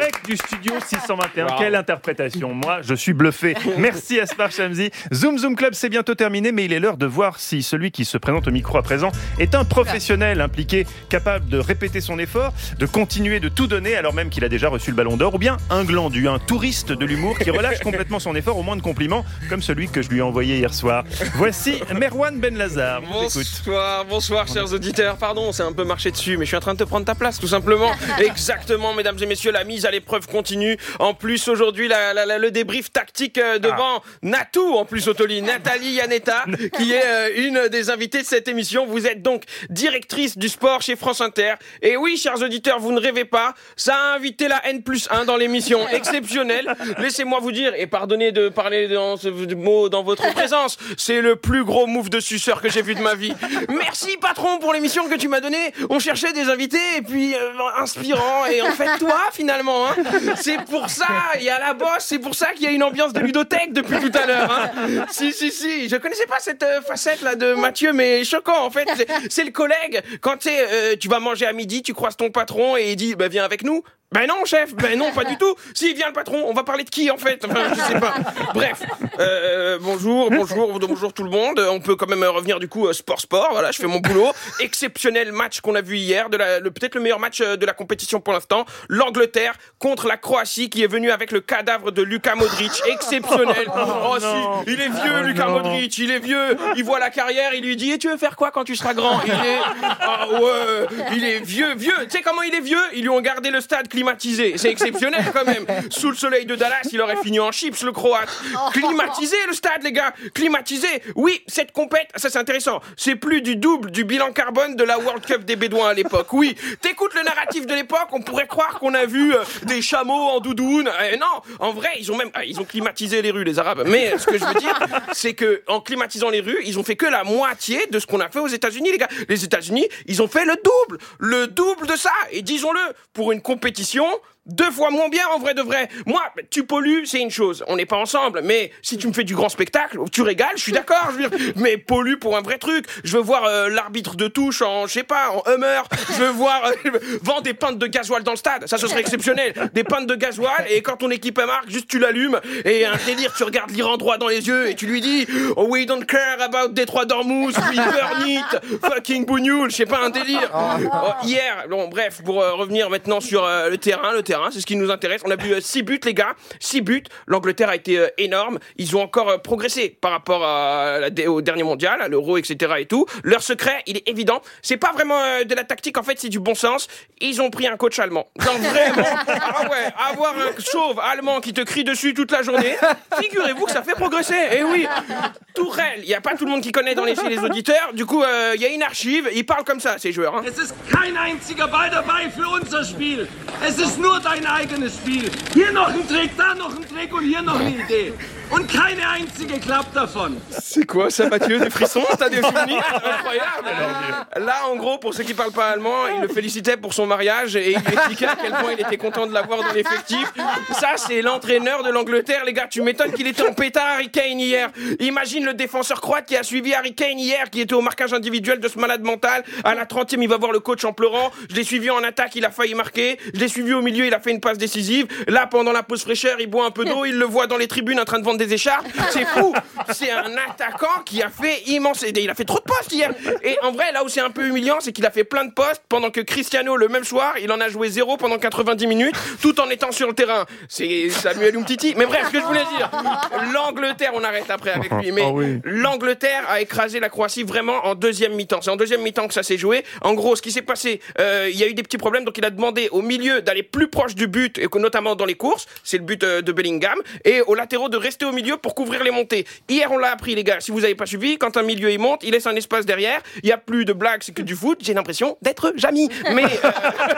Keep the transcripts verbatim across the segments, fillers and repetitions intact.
direct du studio six cent vingt et un. Wow. Quelle interprétation. Moi, je suis bluffé. Merci Aspar Shamsi. Zoom Zoom Club, c'est bientôt terminé, mais il est l'heure de voir si celui qui se présente au micro à présent est un professionnel impliqué, capable de répéter son effort, de continuer de tout donner alors même qu'il a déjà reçu le ballon d'or, ou bien un glandu, un touriste de l'humour qui relâche complètement son effort au moins de compliments, comme celui que je lui ai envoyé hier soir. Voici Merwan Benlazar. Bonsoir, bonsoir chers auditeurs. Pardon, c'est un peu marché dessus, mais je suis en train de te prendre ta place, tout simplement. Exactement, mesdames et messieurs, la mise à l'épreuve continue. En plus, aujourd'hui, la, la, la, le débrief tactique euh, devant ah. Natou, en plus, Otoli, Nathalie Yanetta, qui est euh, une des invitées de cette émission. Vous êtes donc directrice du sport chez France Inter. Et oui, chers auditeurs, vous ne rêvez pas, ça a invité la N plus un dans l'émission. Exceptionnel. Laissez-moi vous dire, et pardonnez de parler dans ce mot dans votre présence, c'est le plus gros move de suceur que j'ai vu de ma vie. Merci, patron, pour l'émission que tu m'as donnée. On cherchait des invités, et puis euh, inspirants, et en fait, toi, finalement, hein, c'est pour ça, il y a la bosse, c'est pour ça qu'il y a une ambiance de ludothèque depuis tout à l'heure. Hein. Si, si, si, je connaissais pas cette euh, facette-là de Mathieu, mais choquant, en fait. C'est, c'est le collègue, quand tu euh, tu vas manger à midi, tu croises ton patron, et il dit, bah, viens avec nous. Ben non, chef, ben non, pas du tout. S'il vient le patron, on va parler de qui, en fait? Enfin, je sais pas. Bref, euh, bonjour, bonjour, bonjour tout le monde. On peut quand même revenir du coup sport sport. Voilà, je fais mon boulot. Exceptionnel match qu'on a vu hier, de la, le, peut-être le meilleur match de la compétition pour l'instant. L'Angleterre contre la Croatie qui est venue avec le cadavre de Luka Modric. Exceptionnel. Oh, oh si, il est vieux, oh, Luka non. Modric, il est vieux. Il voit la carrière, il lui dit, et tu veux faire quoi quand tu seras grand? Il est, ah ouais, il est vieux, vieux. Tu sais comment il est vieux? Ils lui ont gardé le stade climatisé, c'est exceptionnel quand même. Sous le soleil de Dallas, il aurait fini en chips, le Croate. Climatisé le stade, les gars, climatisé. Oui, cette compète, ça c'est intéressant. C'est plus du double du bilan carbone de la World Cup des Bédouins à l'époque. Oui, t'écoutes le narratif de l'époque, on pourrait croire qu'on a vu euh, des chameaux en doudoune. Euh, non, en vrai, ils ont même, ah, ils ont climatisé les rues, les Arabes. Mais ce que je veux dire, c'est que en climatisant les rues, ils ont fait que la moitié de ce qu'on a fait aux États-Unis, les gars. Les États-Unis, ils ont fait le double, le double de ça. Et disons-le, pour une compétition deux fois moins bien en vrai de vrai. Moi, tu pollues, c'est une chose. On n'est pas ensemble, mais si tu me fais du grand spectacle, tu régales, je suis d'accord. Je veux dire, mais pollue pour un vrai truc. Je veux voir euh, l'arbitre de touche en, je sais pas, en Hummer. Je veux voir euh, vendre des pintes de gasoil dans le stade. Ça, ce serait exceptionnel. Des pintes de gasoil et quand ton équipe marque, juste tu l'allumes et un délire, tu regardes l'Iran droit dans les yeux et tu lui dis, oh, we don't care about Détroit d'Ormuz, we burn it, fucking bougnoul. Je sais pas, un délire. Oh, hier, bon, bref, pour euh, revenir maintenant sur euh, le terrain, le terrain. C'est ce qui nous intéresse. On a vu six buts, les gars. six buts. L'Angleterre a été euh, énorme. Ils ont encore euh, progressé par rapport à, à, au dernier mondial, à l'Euro, et cetera et tout. Leur secret, il est évident. C'est pas vraiment euh, de la tactique, en fait, c'est du bon sens. Ils ont pris un coach allemand. Non, vraiment. Ah ouais, avoir un chauve allemand qui te crie dessus toute la journée, figurez-vous que ça fait progresser. Et oui, Tourelle, il n'y a pas tout le monde qui connaît dans les, chez les auditeurs. Du coup, il euh, y a une archive. Ils parlent comme ça, ces joueurs. Hein. Es ist kein einziger Ball dabei für unser Spiel. Es ist nur dein eigenes Spiel. Hier noch ein Trick, da noch ein Trick und hier noch eine Idee. Und keine einzige klappt davon. C'est quoi ça, Mathieu? Des frissons? T'as des souvenirs? Incroyable. Là, en gros, pour ceux qui parlent pas allemand, il le félicitait pour son mariage et il lui expliquait à quel point il était content de l'avoir dans l'effectif. Ça, c'est l'entraîneur de l'Angleterre, les gars. Tu m'étonnes qu'il était en pétard, Harry Kane, hier. Imagine le défenseur croate qui a suivi Harry Kane hier, qui était au marquage individuel de ce malade mental. À la trentième, il va voir le coach en pleurant. Je l'ai suivi en attaque, il a failli marquer. Je l'ai suivi au milieu, il a fait une passe décisive. Là, pendant la pause fraîcheur, il boit un peu d'eau, il le voit dans les tribunes en train de vendre des écharpes. C'est fou. C'est un attaquant qui a fait immense. Il a fait trop de postes hier. Et en vrai, là où c'est un peu humiliant, c'est qu'il a fait plein de postes pendant que Cristiano, le même soir, il en a joué zéro pendant quatre-vingt-dix minutes, tout en étant sur le terrain. C'est Samuel Umtiti. Mais bref, ce que je voulais dire, l'Angleterre, on arrête après avec lui, mais oh oui. L'Angleterre a écrasé la Croatie vraiment en deuxième mi-temps. C'est en deuxième mi-temps que ça s'est joué. En gros, ce qui s'est passé, euh, il y a eu des petits problèmes, donc il a demandé au milieu d'aller plus proche du but, et notamment dans les courses, c'est le but de Bellingham, et aux latéraux de rester au milieu pour couvrir les montées. Hier, on l'a appris, les gars, si vous n'avez pas suivi, quand un milieu il monte, il laisse un espace derrière, il n'y a plus de blagues, c'est que du foot, j'ai l'impression d'être Jamy. Mais, euh...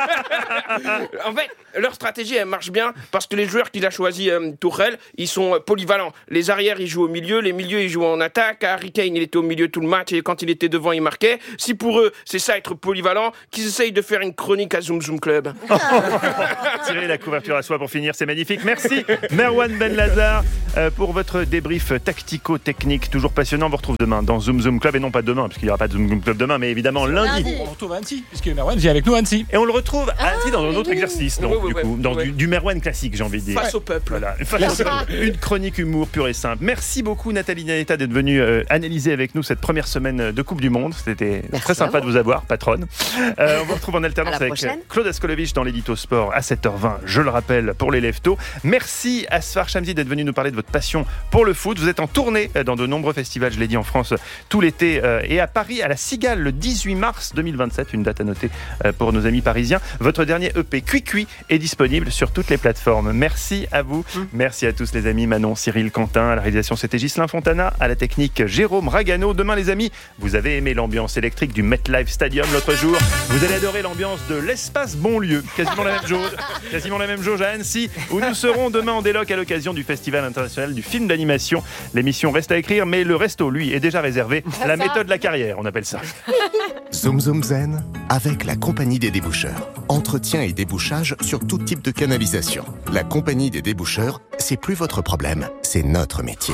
en fait, leur stratégie, elle marche bien, parce que les joueurs qu'il a choisi, euh, Tourelle, ils sont polyvalents. Les arrières, ils jouent au milieu, les milieux, ils jouent en attaque. Harry Kane, il était au milieu tout le match, et quand il était devant, il marquait. Si pour eux, c'est ça, être polyvalent, qu'ils essayent de faire une chronique à Zoom Zoom Club. Tirer la couverture à soi pour finir, c'est magnifique. Merci, Merwan Benlazar, euh, pour pour votre débrief tactico-technique, toujours passionnant. On vous retrouve demain dans Zoom Zoom Club, et non pas demain, parce qu'il n'y aura pas de Zoom Zoom Club demain, mais évidemment lundi. lundi. On retrouve Annecy, puisque Merwan vient avec nous à Annecy. Et on le retrouve à Ah, Annecy dans un mais autre oui. exercice, donc, Oui, oui, du oui, coup, oui, dans oui. du, du Merwan classique, j'ai envie de dire. Face au peuple. Voilà, face au peuple. Une chronique humour pure et simple. Merci beaucoup Nathalie Naleta d'être venue euh, analyser avec nous cette première semaine de Coupe du Monde. C'était Merci très sympa à de vous. vous avoir, patronne. Euh, on vous retrouve en alternance À la avec prochaine. Claude Askolovitch dans l'édito sport à sept heures vingt, je le rappelle, pour les Leftos. Merci Asfar Chamsi d'être venu nous parler de votre passion pour le foot. Vous êtes en tournée dans de nombreux festivals, je l'ai dit, en France tout l'été, euh, et à Paris, à la Cigale, le dix-huit mars deux mille vingt-sept, une date à noter euh, pour nos amis parisiens. Votre dernier E P Cui Cui est disponible sur toutes les plateformes. Merci à vous. Mmh. Merci à tous les amis. Manon, Cyril, Quentin. À la réalisation, c'était Ghislain Fontana. À la technique, Jérôme Ragano. Demain, les amis, vous avez aimé l'ambiance électrique du MetLife Stadium l'autre jour. Vous allez adorer l'ambiance de l'espace Bonlieu. Quasiment la même jauge. Quasiment la même jauge à Annecy, où nous serons demain en déloc à l'occasion du Festival international du film d'animation. L'émission reste à écrire, mais le resto, lui, est déjà réservé. La méthode de la carrière, on appelle ça. Zoom Zoom Zen avec la Compagnie des déboucheurs. Entretien et débouchage sur tout type de canalisation. La Compagnie des déboucheurs, c'est plus votre problème, c'est notre métier.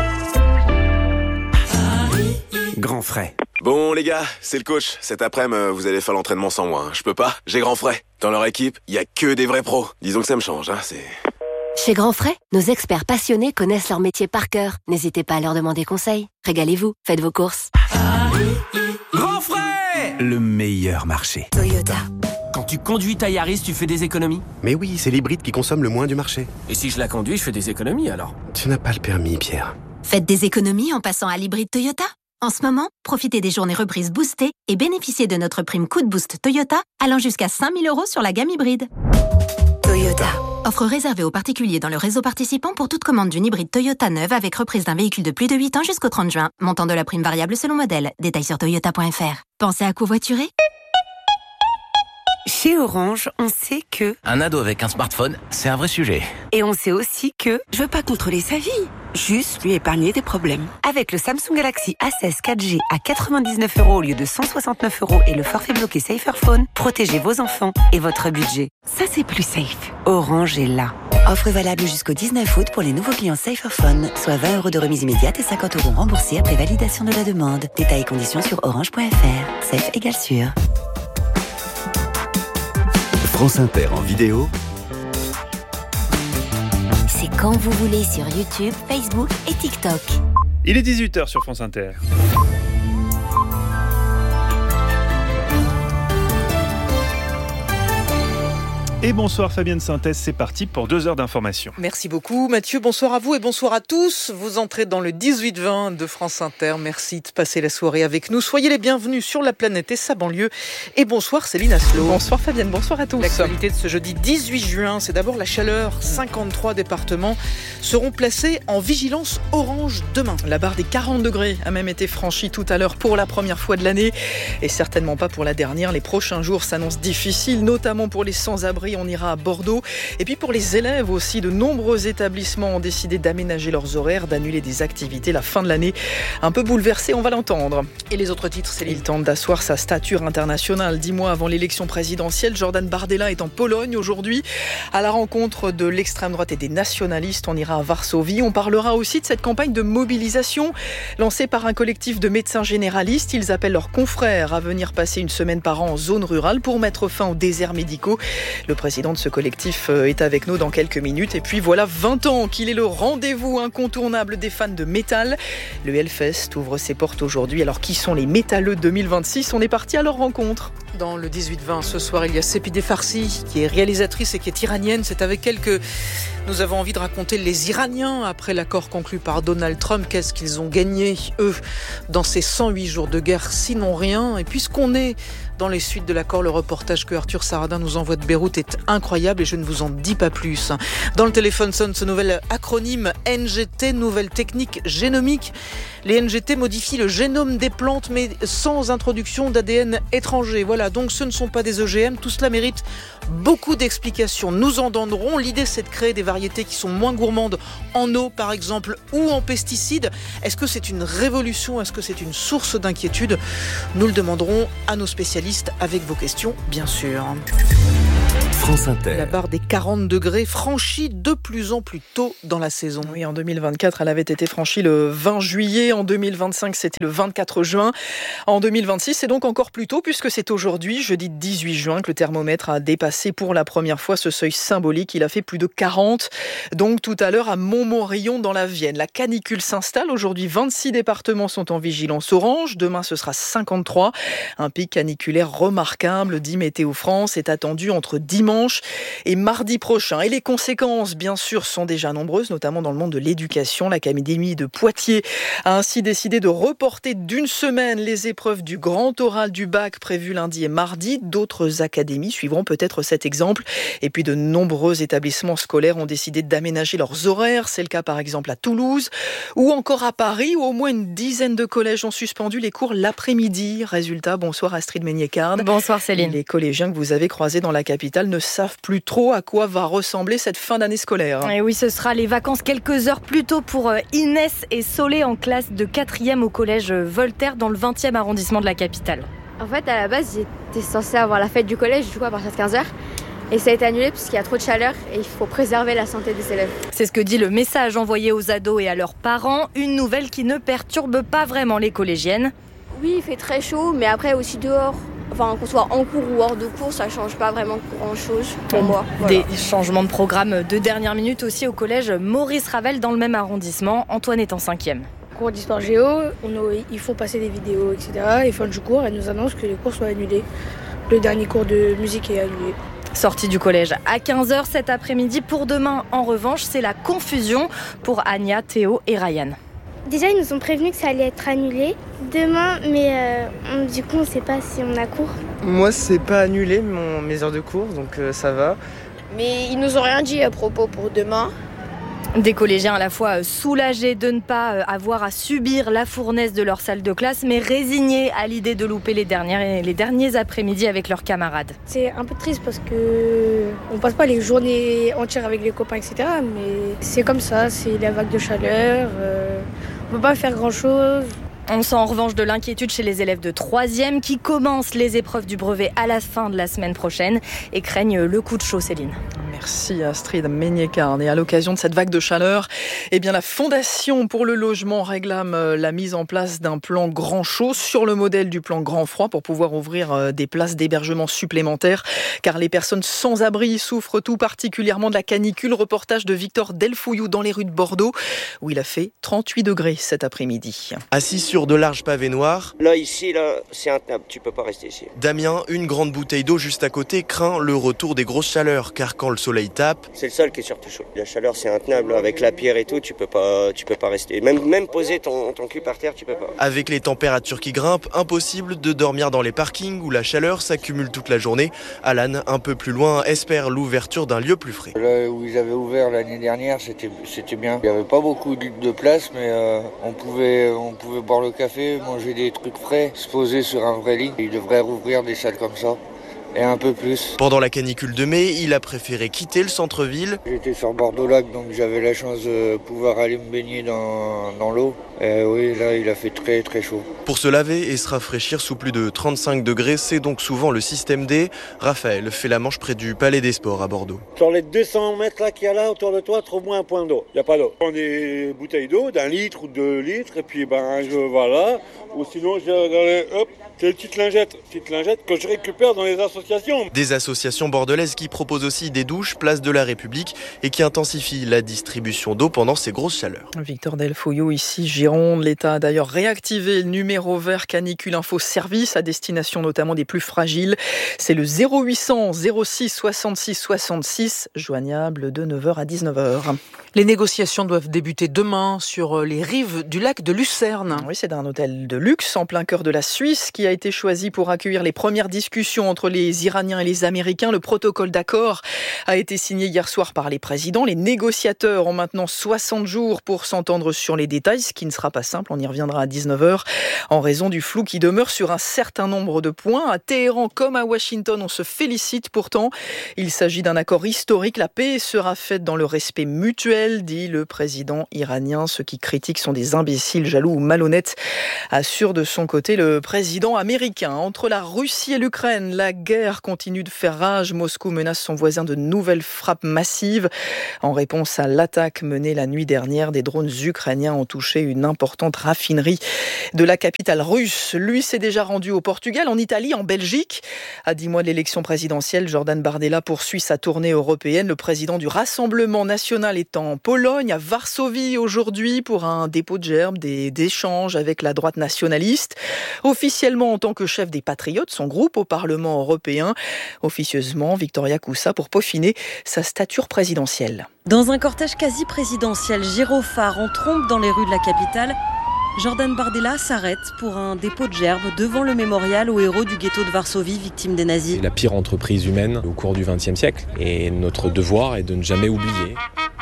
Grand frais. Bon les gars, c'est le coach. Cet après-midi, vous allez faire l'entraînement sans moi. Hein. Je peux pas, j'ai grand frais. Dans leur équipe, il y a que des vrais pros. Disons que ça me change, hein, c'est... Chez Grand Frais, nos experts passionnés connaissent leur métier par cœur. N'hésitez pas à leur demander conseil. Régalez-vous, faites vos courses. Grand frais, le meilleur marché. Toyota. Quand tu conduis ta Yaris, tu fais des économies? Mais oui, c'est l'hybride qui consomme le moins du marché. Et si je la conduis, je fais des économies alors? Tu n'as pas le permis, Pierre. Faites des économies en passant à l'hybride Toyota. En ce moment, profitez des journées reprises boostées et bénéficiez de notre prime coup de boost Toyota allant jusqu'à cinq mille euros sur la gamme hybride. Toyota. Offre réservée aux particuliers dans le réseau participant pour toute commande d'une hybride Toyota neuve avec reprise d'un véhicule de plus de huit ans jusqu'au trente juin. Montant de la prime variable selon modèle. Détails sur toyota point f r. Pensez à covoiturer? Chez Orange, on sait que... Un ado avec un smartphone, c'est un vrai sujet. Et on sait aussi que... Je veux pas contrôler sa vie, juste lui épargner des problèmes. Avec le Samsung Galaxy A seize quatre G à quatre-vingt-dix-neuf euros au lieu de cent soixante-neuf euros et le forfait bloqué Saferphone, protégez vos enfants et votre budget. Ça, c'est plus safe. Orange est là. Offre valable jusqu'au dix-neuf août pour les nouveaux clients Saferphone, soit vingt euros de remise immédiate et cinquante euros remboursés après validation de la demande. Détails et conditions sur orange point f r. Safe égale sûr. France Inter en vidéo. C'est quand vous voulez sur YouTube, Facebook et TikTok. Il est dix-huit heures sur France Inter. Et bonsoir Fabienne Synthèse, c'est parti pour deux heures d'information. Merci beaucoup Mathieu, bonsoir à vous et bonsoir à tous. Vous entrez dans le dix-huit vingt de France Inter, merci de passer la soirée avec nous. Soyez les bienvenus sur la planète et sa banlieue. Et bonsoir Céline Aslo. Bonsoir Fabienne, bonsoir à tous. L'actualité de ce jeudi dix-huit juin, c'est d'abord la chaleur. cinquante-trois départements seront placés en vigilance orange demain. La barre des quarante degrés a même été franchie tout à l'heure pour la première fois de l'année et certainement pas pour la dernière. Les prochains jours s'annoncent difficiles, notamment pour les sans-abri. On ira à Bordeaux. Et puis pour les élèves aussi, de nombreux établissements ont décidé d'aménager leurs horaires, d'annuler des activités. La fin de l'année un peu bouleversée, on va l'entendre. Et les autres titres, c'est Il tente d'asseoir sa stature internationale. Dix mois avant l'élection présidentielle, Jordan Bardella est en Pologne aujourd'hui à la rencontre de l'extrême droite et des nationalistes. On ira à Varsovie. On parlera aussi de cette campagne de mobilisation lancée par un collectif de médecins généralistes. Ils appellent leurs confrères à venir passer une semaine par an en zone rurale pour mettre fin aux déserts médicaux. Le Le président de ce collectif est avec nous dans quelques minutes. Et puis voilà vingt ans qu'il est le rendez-vous incontournable des fans de métal. Le Hellfest ouvre ses portes aujourd'hui. Alors qui sont les métalleux deux mille vingt-six? On est parti à leur rencontre. Dans le dix-huit vingt ce soir, il y a Sepideh Farsi qui est réalisatrice et qui est iranienne. C'est avec elle que nous avons envie de raconter les Iraniens après l'accord conclu par Donald Trump. Qu'est-ce qu'ils ont gagné, eux, dans ces cent huit jours de guerre, sinon rien. Et puisqu'on est dans les suites de l'accord, le reportage que Arthur Saradin nous envoie de Beyrouth est incroyable et je ne vous en dis pas plus. Dans le téléphone sonne ce nouvel acronyme N G T, nouvelle technique génomique. Les N G T modifient le génome des plantes mais sans introduction d'A D N étranger. Voilà, donc ce ne sont pas des O G M. Tout cela mérite beaucoup d'explications. Nous en donnerons. L'idée, c'est de créer des variétés qui sont moins gourmandes en eau, par exemple, ou en pesticides. Est-ce que c'est une révolution? Est-ce que c'est une source d'inquiétude? Nous le demanderons à nos spécialistes avec vos questions, bien sûr. France Inter. La barre des quarante degrés franchie de plus en plus tôt dans la saison. Oui, en deux mille vingt-quatre, elle avait été franchie le vingt juillet. En deux mille vingt-cinq, c'était le vingt-quatre juin. En deux mille vingt-six, c'est donc encore plus tôt puisque c'est aujourd'hui, jeudi dix-huit juin, que le thermomètre a dépassé pour la première fois ce seuil symbolique. Il a fait plus de quarante. Donc tout à l'heure à Montmorillon dans la Vienne. La canicule s'installe. Aujourd'hui, vingt-six départements sont en vigilance orange. Demain, ce sera cinquante-trois. Un pic caniculaire remarquable, dit Météo France, est attendu entre dimanche et mardi prochain. Et les conséquences, bien sûr, sont déjà nombreuses, notamment dans le monde de l'éducation. L'Académie de Poitiers a ainsi décidé de reporter d'une semaine les épreuves du grand oral du bac prévues lundi et mardi. D'autres académies suivront peut-être cet exemple. Et puis de nombreux établissements scolaires ont décidé d'aménager leurs horaires. C'est le cas par exemple à Toulouse ou encore à Paris où au moins une dizaine de collèges ont suspendu les cours l'après-midi. Résultat, bonsoir Astrid Meignet-Card. Bonsoir Céline. Les collégiens que vous avez croisés dans la capitale ne savent plus trop à quoi va ressembler cette fin d'année scolaire. Et oui, ce sera les vacances quelques heures plus tôt pour Inès et Solé en classe de quatrième au collège Voltaire dans le vingtième arrondissement de la capitale. En fait, à la base, j'étais censée avoir la fête du collège du coup à partir de quinze heures. Et ça a été annulé parce qu'il y a trop de chaleur et il faut préserver la santé des élèves. C'est ce que dit le message envoyé aux ados et à leurs parents. Une nouvelle qui ne perturbe pas vraiment les collégiennes. Oui, il fait très chaud, mais après aussi dehors. Enfin, qu'on soit en cours ou hors de cours, ça change pas vraiment grand-chose pour moi. Voilà. Des changements de programme de dernière minute aussi au collège Maurice Ravel dans le même arrondissement. Antoine est en cinquième. Cours d'histoire géo, on a, il faut passer des vidéos, et cetera. Et fin du cours, elle nous annonce que les cours sont annulés. Le dernier cours de musique est annulé. Sortie du collège à quinze heures cet après-midi. Pour demain, en revanche, c'est la confusion pour Anya, Théo et Ryan. Déjà, ils nous ont prévenu que ça allait être annulé demain, mais euh, on, du coup, on ne sait pas si on a cours. Moi, c'est pas annulé mon, mes heures de cours, donc euh, ça va. Mais ils nous ont rien dit à propos pour demain. Des collégiens à la fois soulagés de ne pas avoir à subir la fournaise de leur salle de classe, mais résignés à l'idée de louper les, dernières, les derniers après-midi avec leurs camarades. C'est un peu triste parce que on passe pas les journées entières avec les copains, et cetera. Mais c'est comme ça, c'est la vague de chaleur. Euh, on peut pas faire grand-chose. On sent en revanche de l'inquiétude chez les élèves de troisième qui commencent les épreuves du brevet à la fin de la semaine prochaine et craignent le coup de chaud, Céline. Merci Astrid Meignet-Card. Et à l'occasion de cette vague de chaleur, eh bien la Fondation pour le logement réclame la mise en place d'un plan grand chaud sur le modèle du plan grand froid pour pouvoir ouvrir des places d'hébergement supplémentaires car les personnes sans abri souffrent tout particulièrement de la canicule. Reportage de Victor Delfouillou dans les rues de Bordeaux où il a fait trente-huit degrés cet après-midi. Assis sur de larges pavés noirs. Là, ici, là, c'est intenable. Tu peux pas rester ici. Damien, une grande bouteille d'eau juste à côté, craint le retour des grosses chaleurs car quand le soleil tape. C'est le sol qui est surtout chaud. La chaleur, c'est intenable. Avec la pierre et tout, tu peux pas, tu peux pas rester. Même, même poser ton, ton cul par terre, tu peux pas. Avec les températures qui grimpent, impossible de dormir dans les parkings où la chaleur s'accumule toute la journée. Alan, un peu plus loin, espère l'ouverture d'un lieu plus frais. Là où ils avaient ouvert l'année dernière, c'était, c'était bien. Il n'y avait pas beaucoup de place, mais euh, on pouvait, on pouvait boire le café, manger des trucs frais, se poser sur un vrai lit. Ils devraient rouvrir des salles comme ça. Et un peu plus. Pendant la canicule de mai, il a préféré quitter le centre-ville. J'étais sur Bordeaux-Lac, donc j'avais la chance de pouvoir aller me baigner dans, dans l'eau. Et oui, là, il a fait très très chaud. Pour se laver et se rafraîchir sous plus de trente-cinq degrés, c'est donc souvent le système D. Raphaël fait la manche près du Palais des Sports à Bordeaux. Sur les deux cents mètres là qu'il y a là autour de toi, trouve moins un point d'eau. Il n'y a pas d'eau. On des bouteilles d'eau d'un litre ou deux litres, et puis ben je voilà. Ou sinon, je regardais, hop, c'est une petite lingette, petite lingette que je récupère dans les associations. Des associations bordelaises qui proposent aussi des douches place de la République et qui intensifient la distribution d'eau pendant ces grosses chaleurs. Victor Delfouillou ici, Gironde. L'État a d'ailleurs réactivé le numéro vert canicule info service à destination notamment des plus fragiles. C'est le zéro huit cents zéro six soixante-six soixante-six, joignable de neuf heures à dix-neuf heures. Les négociations doivent débuter demain sur les rives du lac de Lucerne. Oui, c'est un hôtel de luxe en plein cœur de la Suisse qui a été choisi pour accueillir les premières discussions entre les Iraniens et les Américains. Le protocole d'accord a été signé hier soir par les présidents. Les négociateurs ont maintenant soixante jours pour s'entendre sur les détails, ce qui ne sera pas simple. On y reviendra à dix-neuf heures en raison du flou qui demeure sur un certain nombre de points. À Téhéran comme à Washington, on se félicite pourtant. Il s'agit d'un accord historique. La paix sera faite dans le respect mutuel, dit le président iranien. Ceux qui critiquent sont des imbéciles, jaloux ou malhonnêtes, assure de son côté le président américain. Entre la Russie et l'Ukraine, la guerre guerre continue de faire rage. Moscou menace son voisin de nouvelles frappes massives. En réponse à l'attaque menée la nuit dernière, des drones ukrainiens ont touché une importante raffinerie de la capitale russe. Lui s'est déjà rendu au Portugal, en Italie, en Belgique. À dix mois de l'élection présidentielle, Jordan Bardella poursuit sa tournée européenne. Le président du Rassemblement national est en Pologne, à Varsovie aujourd'hui, pour un dépôt de gerbe, des échanges avec la droite nationaliste. Officiellement en tant que chef des Patriotes, son groupe au Parlement européen. Officieusement, Victoria Coussa pour peaufiner sa stature présidentielle. Dans un cortège quasi présidentiel, gyrophare en trompe dans les rues de la capitale, Jordan Bardella s'arrête pour un dépôt de gerbe devant le mémorial aux héros du ghetto de Varsovie, victimes des nazis. C'est la pire entreprise humaine au cours du vingtième siècle et notre devoir est de ne jamais oublier.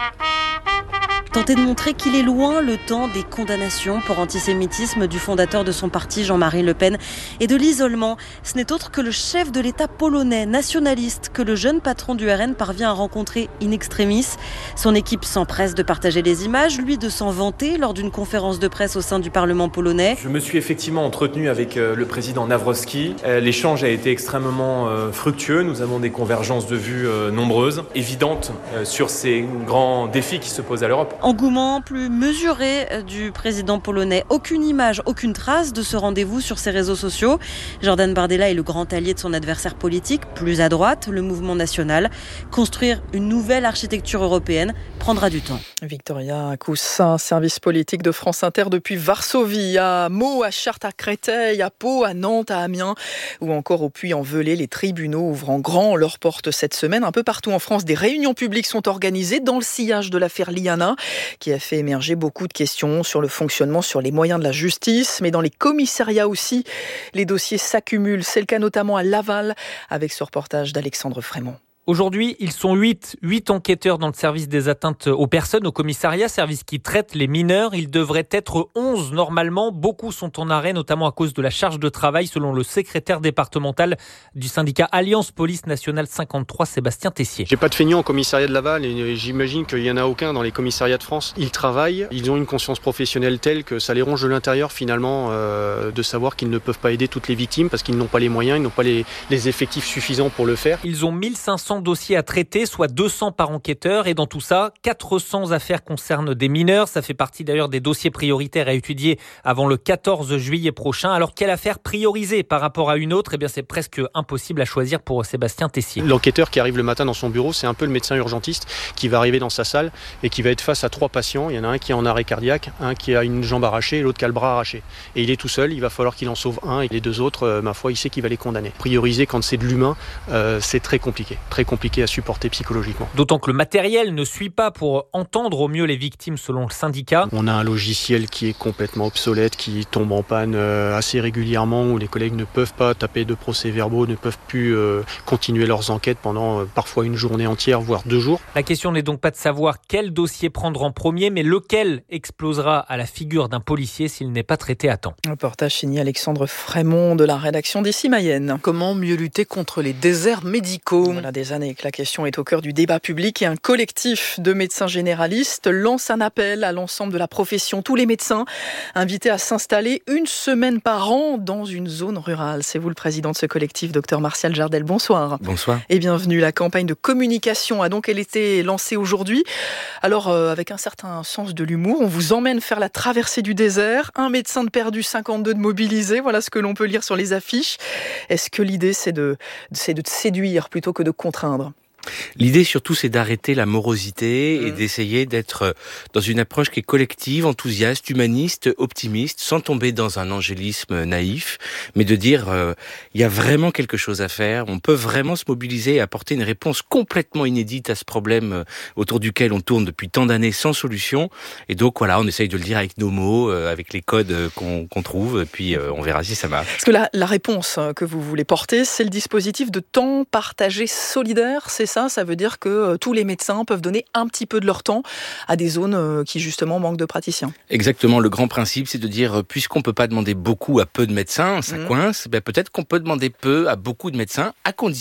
Tenter de montrer qu'il est loin le temps des condamnations pour antisémitisme du fondateur de son parti, Jean-Marie Le Pen, et de l'isolement. Ce n'est autre que le chef de l'État polonais, nationaliste, que le jeune patron du R N parvient à rencontrer in extremis. Son équipe s'empresse de partager les images, lui de s'en vanter lors d'une conférence de presse au sein du Parlement polonais. Je me suis effectivement entretenu avec le président Nawrocki. L'échange a été extrêmement fructueux. Nous avons des convergences de vues nombreuses, évidentes sur ces grands défis qui se posent à l'Europe. Engouement plus mesuré du président polonais. Aucune image, aucune trace de ce rendez-vous sur ses réseaux sociaux. Jordan Bardella est le grand allié de son adversaire politique, plus à droite, le mouvement national. Construire une nouvelle architecture européenne prendra du temps. Victoria Coussa, service politique de France Inter depuis Varsovie, à Meaux, à Chartres, à Créteil, à Pau, à Nantes, à Amiens ou encore au Puy-en-Velay. Les tribunaux ouvrant grand leurs portes cette semaine. Un peu partout en France, des réunions publiques sont organisées dans le sillage de l'affaire Liana, qui a fait émerger beaucoup de questions sur le fonctionnement, sur les moyens de la justice, mais dans les commissariats aussi, les dossiers s'accumulent. C'est le cas notamment à Laval, avec ce reportage d'Alexandre Frémont. Aujourd'hui, ils sont huit, huit enquêteurs dans le service des atteintes aux personnes, au commissariat, service qui traite les mineurs. Ils devraient être onze normalement. Beaucoup sont en arrêt, notamment à cause de la charge de travail, selon le secrétaire départemental du syndicat Alliance Police Nationale cinquante-trois, Sébastien Tessier. J'ai pas de feignants au commissariat de Laval et j'imagine qu'il y en a aucun dans les commissariats de France. Ils travaillent, ils ont une conscience professionnelle telle que ça les ronge de l'intérieur finalement euh, de savoir qu'ils ne peuvent pas aider toutes les victimes parce qu'ils n'ont pas les moyens, ils n'ont pas les, les effectifs suffisants pour le faire. Ils ont mille cinq cents dossiers à traiter, soit deux cents par enquêteur. Et dans tout ça, quatre cents affaires concernent des mineurs. Ça fait partie d'ailleurs des dossiers prioritaires à étudier avant le quatorze juillet prochain. Alors, quelle affaire priorisée par rapport à une autre ? Eh bien, c'est presque impossible à choisir pour Sébastien Tessier. L'enquêteur qui arrive le matin dans son bureau, c'est un peu le médecin urgentiste qui va arriver dans sa salle et qui va être face à trois patients. Il y en a un qui est en arrêt cardiaque, un qui a une jambe arrachée et l'autre qui a le bras arraché. Et il est tout seul, il va falloir qu'il en sauve un et les deux autres, euh, ma foi, il sait qu'il va les condamner. Prioriser quand c'est de l'humain, euh, c'est très compliqué. Très compliqué à supporter psychologiquement. D'autant que le matériel ne suit pas pour entendre au mieux les victimes selon le syndicat. On a un logiciel qui est complètement obsolète, qui tombe en panne assez régulièrement, où les collègues ne peuvent pas taper de procès-verbaux, ne peuvent plus euh, continuer leurs enquêtes pendant euh, parfois une journée entière, voire deux jours. La question n'est donc pas de savoir quel dossier prendre en premier, mais lequel explosera à la figure d'un policier s'il n'est pas traité à temps. Reportage signé Alexandre Frémont de la rédaction d'Ici Mayenne. Comment mieux lutter contre les déserts médicaux ? Voilà des années que la question est au cœur du débat public et un collectif de médecins généralistes lance un appel à l'ensemble de la profession, tous les médecins invités à s'installer une semaine par an dans une zone rurale. C'est vous le président de ce collectif, docteur Martial Jardel. Bonsoir. Bonsoir. Et bienvenue. La campagne de communication a donc elle été lancée aujourd'hui. Alors euh, avec un certain sens de l'humour, on vous emmène faire la traversée du désert. Un médecin de perdu, cinquante-deux de mobilisé. Voilà ce que l'on peut lire sur les affiches. Est-ce que l'idée c'est de, c'est de séduire plutôt que de contraindre ? L'idée surtout c'est d'arrêter la morosité mmh. et d'essayer d'être dans une approche qui est collective, enthousiaste, humaniste, optimiste, sans tomber dans un angélisme naïf, mais de dire euh, il y a vraiment quelque chose à faire, on peut vraiment se mobiliser et apporter une réponse complètement inédite à ce problème autour duquel on tourne depuis tant d'années sans solution. Et donc voilà, on essaye de le dire avec nos mots, euh, avec les codes qu'on, qu'on trouve, et puis euh, on verra si ça marche. Parce que la, la réponse que vous voulez porter, c'est le dispositif de temps partagé solidaire, c'est ça ? Ça veut dire que euh, tous les médecins peuvent donner un petit peu de leur temps à des zones euh, qui justement manquent de praticiens. Exactement, le grand principe c'est de dire, euh, puisqu'on ne peut pas demander beaucoup à peu de médecins, ça mmh. coince, ben peut-être qu'on peut demander peu à beaucoup de médecins, à condition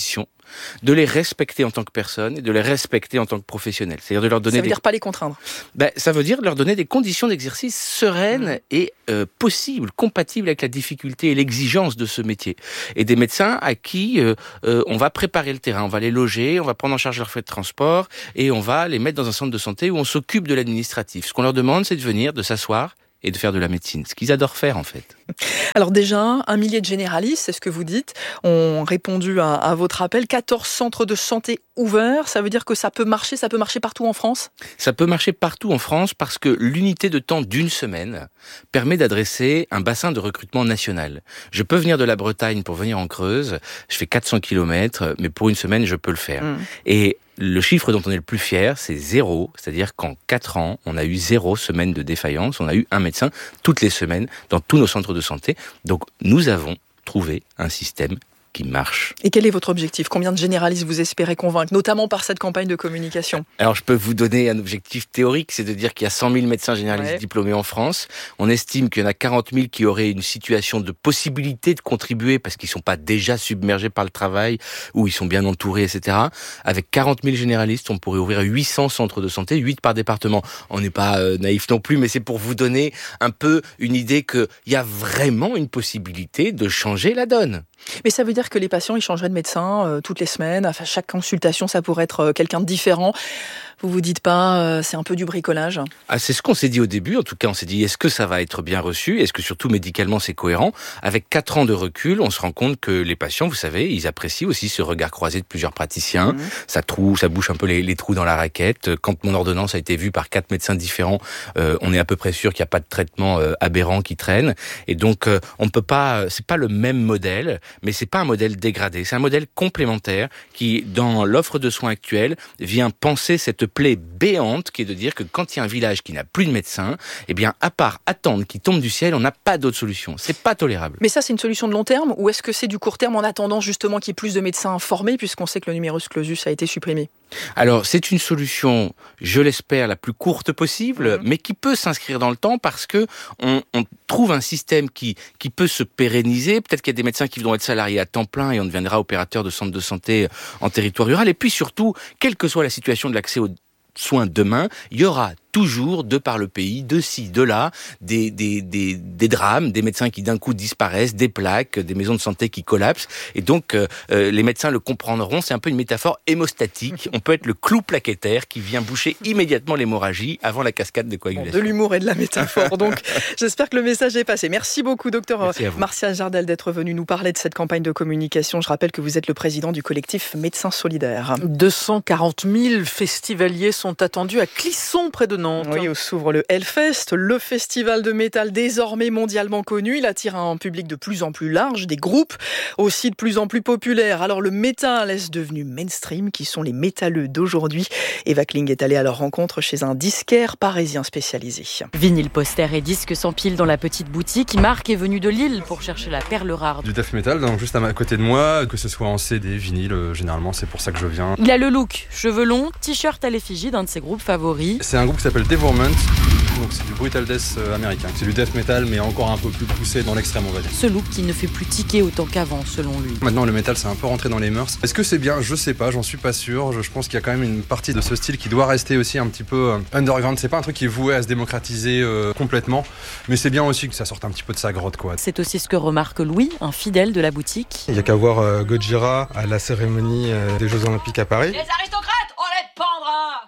de les respecter en tant que personnes et de les respecter en tant que professionnels. C'est-à-dire de leur donner Ça veut des... dire pas les contraindre. Ben, ça veut dire leur donner des conditions d'exercice sereines mmh. et euh, possibles, compatibles avec la difficulté et l'exigence de ce métier. Et des médecins à qui euh, euh, on va préparer le terrain, on va les loger, on va prendre en charge leurs frais de transport et on va les mettre dans un centre de santé où on s'occupe de l'administratif. Ce qu'on leur demande, c'est de venir, de s'asseoir et de faire de la médecine, ce qu'ils adorent faire en fait. Alors déjà, un millier de généralistes, c'est ce que vous dites, ont répondu à, à votre appel. quatorze centres de santé ouverts, ça veut dire que ça peut marcher, ça peut marcher partout en France ? Ça peut marcher partout en France parce que l'unité de temps d'une semaine permet d'adresser un bassin de recrutement national. Je peux venir de la Bretagne pour venir en Creuse, je fais quatre cents kilomètres, mais pour une semaine, je peux le faire. Mmh. Et le chiffre dont on est le plus fier, c'est zéro. C'est-à-dire qu'en quatre ans, on a eu zéro semaine de défaillance. On a eu un médecin toutes les semaines dans tous nos centres de santé. Donc, nous avons trouvé un système qui marche. Et quel est votre objectif ? Combien de généralistes vous espérez convaincre, notamment par cette campagne de communication ? Alors, je peux vous donner un objectif théorique, c'est de dire qu'il y a cent mille médecins généralistes ouais. diplômés en France. On estime qu'il y en a quarante mille qui auraient une situation de possibilité de contribuer parce qu'ils ne sont pas déjà submergés par le travail ou ils sont bien entourés, et cetera. Avec quarante mille généralistes, on pourrait ouvrir huit cents centres de santé, huit par département. On n'est pas euh, naïf non plus, mais c'est pour vous donner un peu une idée qu'il y a vraiment une possibilité de changer la donne. Mais ça veut dire que les patients, ils changeraient de médecin euh, toutes les semaines. Enfin, chaque consultation, ça pourrait être euh, quelqu'un de différent. Vous vous dites pas, euh, c'est un peu du bricolage ? Ah, c'est ce qu'on s'est dit au début. En tout cas, on s'est dit, est-ce que ça va être bien reçu ? Est-ce que surtout médicalement, c'est cohérent ? Avec quatre ans de recul, on se rend compte que les patients, vous savez, ils apprécient aussi ce regard croisé de plusieurs praticiens. Mmh. Ça trou, ça bouche un peu les, les trous dans la raquette. Quand mon ordonnance a été vue par quatre médecins différents, euh, on est à peu près sûr qu'il n'y a pas de traitement euh, aberrant qui traîne. Et donc, euh, on peut pas, c'est pas le même modèle, mais c'est pas un modèle dégradé. C'est un modèle complémentaire qui, dans l'offre de soins actuelle, vient penser cette plaie béante qui est de dire que quand il y a un village qui n'a plus de médecin, eh bien, à part attendre qu'il tombe du ciel, on n'a pas d'autre solution. C'est pas tolérable. Mais ça, c'est une solution de long terme ou est-ce que c'est du court terme en attendant justement qu'il y ait plus de médecins formés puisqu'on sait que le numerus clausus a été supprimé ? Alors, c'est une solution, je l'espère, la plus courte possible, mmh. mais qui peut s'inscrire dans le temps parce que on, on trouve un système qui, qui peut se pérenniser. Peut-être qu'il y a des médecins qui vont être salariés à temps plein et on deviendra opérateur de centre de santé en territoire rural. Et puis surtout, quelle que soit la situation de l'accès aux soins demain, il y aura toujours, de par le pays, de ci, de là, des, des, des, des drames, des médecins qui d'un coup disparaissent, des plaques, des maisons de santé qui collapsent. Et donc, euh, les médecins le comprendront, c'est un peu une métaphore hémostatique. On peut être le clou plaquettaire qui vient boucher immédiatement l'hémorragie avant la cascade de coagulation. Bon, de l'humour et de la métaphore. Donc, j'espère que le message est passé. Merci beaucoup, docteur Martial Jardel, d'être venu nous parler de cette campagne de communication. Je rappelle que vous êtes le président du collectif Médecins Solidaires. deux cent quarante mille festivaliers sont attendus à Clisson, près de Nantes. Oui, où s'ouvre le Hellfest, le festival de métal désormais mondialement connu. Il attire un public de plus en plus large, des groupes aussi de plus en plus populaires. Alors le métal est devenu mainstream, qui sont les métalleux d'aujourd'hui. Eva Kling est allée à leur rencontre chez un disquaire parisien spécialisé. Vinyle, posters et disques s'empilent dans la petite boutique. Marc est venu de Lille pour chercher la perle rare. Du death metal, donc juste à côté de moi, que ce soit en C D, vinyle, euh, généralement c'est pour ça que je viens. Il a le look, cheveux longs, t-shirt à l'effigie d'un de ses groupes favoris. C'est un groupe qui s'appelle Devorment, donc c'est du brutal death euh, américain. C'est du death metal mais encore un peu plus poussé dans l'extrême, on va dire. Ce look qui ne fait plus tiquer autant qu'avant selon lui. Maintenant le métal c'est un peu rentré dans les mœurs. Est-ce que c'est bien ? Je sais pas, j'en suis pas sûr. Je, je pense qu'il y a quand même une partie de ce style qui doit rester aussi un petit peu euh, underground. C'est pas un truc qui est voué à se démocratiser euh, complètement, mais c'est bien aussi que ça sorte un petit peu de sa grotte, quoi. C'est aussi ce que remarque Louis, un fidèle de la boutique. Il y a qu'à voir euh, Gojira à la cérémonie euh, des Jeux Olympiques à Paris. Les aristocrates, on les pendra!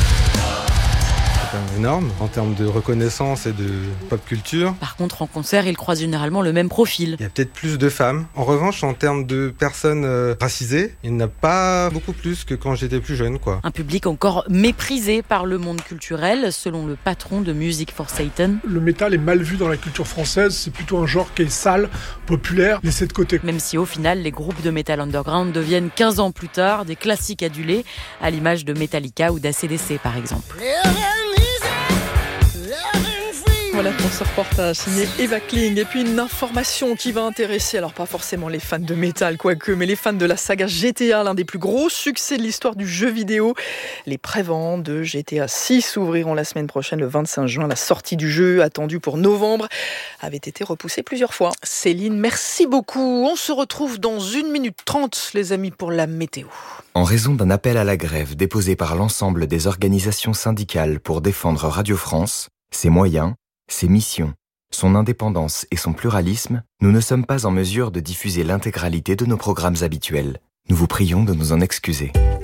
Énorme en termes de reconnaissance et de pop culture. Par contre, en concert, il croise généralement le même profil. Il y a peut-être plus de femmes. En revanche, en termes de personnes euh, racisées, il n'y en a pas beaucoup plus que quand j'étais plus jeune, quoi. Un public encore méprisé par le monde culturel, selon le patron de Music for Satan. Le métal est mal vu dans la culture française, c'est plutôt un genre qui est sale, populaire, laissé de côté. Même si au final, les groupes de métal underground deviennent quinze ans plus tard des classiques adulés, à l'image de Metallica ou d'A C D C par exemple. Voilà pour ce reportage signé Eva Kling. Et puis une information qui va intéresser, alors pas forcément les fans de métal, quoique, mais les fans de la saga G T A, l'un des plus gros succès de l'histoire du jeu vidéo. Les préventes de G T A six ouvriront la semaine prochaine, le vingt-cinq juin. La sortie du jeu, attendue pour novembre, avait été repoussée plusieurs fois. Céline, merci beaucoup. On se retrouve dans une minute trente, les amis, pour la météo. En raison d'un appel à la grève déposé par l'ensemble des organisations syndicales pour défendre Radio France, ses moyens, ses missions, son indépendance et son pluralisme, nous ne sommes pas en mesure de diffuser l'intégralité de nos programmes habituels. Nous vous prions de nous en excuser.